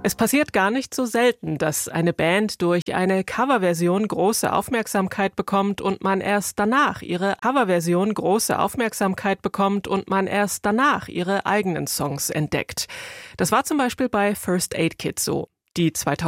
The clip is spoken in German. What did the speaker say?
Es passiert gar nicht so selten, dass eine Band durch eine Coverversion große Aufmerksamkeit bekommt und man erst danach ihre eigenen Songs entdeckt. Das war zum Beispiel bei First Aid Kit so. Die